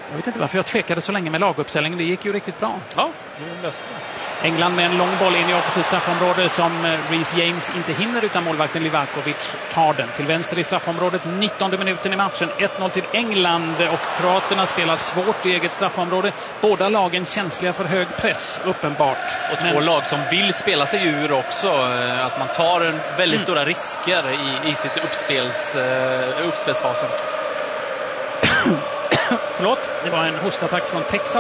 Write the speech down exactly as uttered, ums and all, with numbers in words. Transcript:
Jag vet inte varför jag tvekade så länge med laguppställningen. Det gick ju riktigt bra. Ja, det löste det. England med en lång boll in i offensivt straffområde som Reece James inte hinner, utan målvakten Livakovic tar den. Till vänster i straffområdet, nittonde minuten i matchen. ett noll till England, och kroaterna spelar svårt i eget straffområde. Båda lagen känsliga för hög press, uppenbart. Och två Men... lag som vill spela sig ur också. Att man tar en väldigt mm. stora risker i, i sitt uppspels, uh, uppspelsfasen. Förlåt, det var en hostattack från Texas.